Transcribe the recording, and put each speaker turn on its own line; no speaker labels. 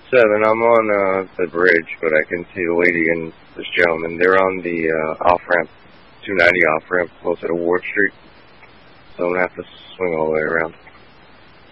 7, I'm on the bridge, but I can see the lady and this gentleman. They're on the off-ramp, 290 off-ramp, closer to Ward Street. So I'm going to have to swing all the way around.